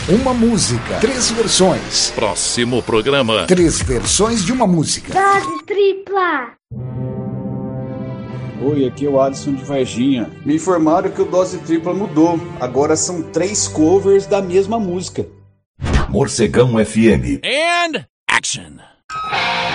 Uma música, 3 versões. Próximo programa. 3 versões de uma música. Dose tripla. Oi, aqui é o Alisson de Varginha. Me informaram que o Dose Tripla mudou. Agora são 3 covers da mesma música. Morcegão FM. And action.